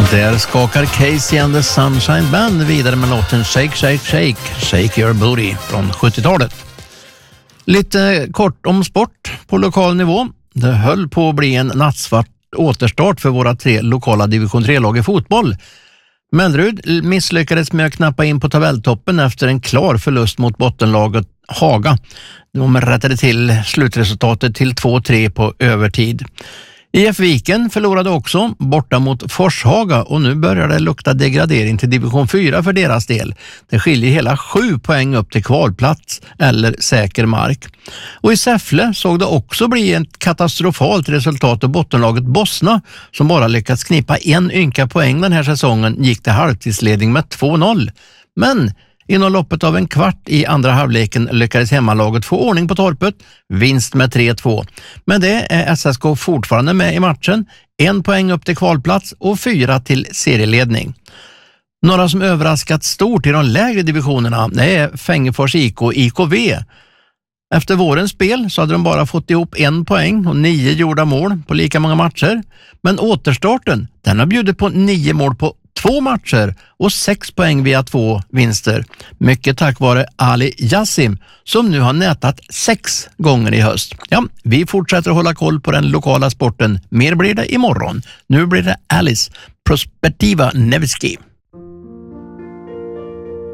Där skakar Casey and the Sunshine Band vidare med låten Shake, Shake, Shake, Shake Your Booty från 70-talet. Lite kort om sport på lokal nivå. Det höll på att bli en nattsvart återstart för våra 3 lokala division 3-lag i fotboll. Mellerud misslyckades med att knappa in på tabelltoppen efter en klar förlust mot bottenlaget Haga. De rättade till slutresultatet till 2-3 på övertid. IF Viken förlorade också borta mot Forshaga och nu börjar det lukta degradering till division 4 för deras del. Det skiljer hela 7 poäng upp till kvalplats eller säker mark. Och i Säffle såg det också bli ett katastrofalt resultat av bottenlaget Bosna som bara lyckats knipa en ynka poäng den här säsongen gick till halvtidsledning med 2-0. Men inom loppet av en kvart i andra halvleken lyckades hemmalaget få ordning på torpet, vinst med 3-2. Men det är SSK fortfarande med i matchen, 1 poäng upp till kvalplats och 4 till serieledning. Några som överraskat stort i de lägre divisionerna är Fängefors IK och IKV. Efter vårens spel så hade de bara fått ihop 1 poäng och 9 gjorda mål på lika många matcher. Men återstarten, den har bjudit på 9 mål på 2 matcher och 6 poäng via 2 vinster. Mycket tack vare Ali Yassim som nu har nätat 6 gånger i höst. Ja, vi fortsätter att hålla koll på den lokala sporten. Mer blir det imorgon. Nu blir det Alice Prospettiva Nevski.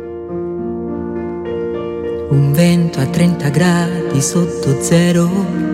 Un vento a 30 gradi sotto zero,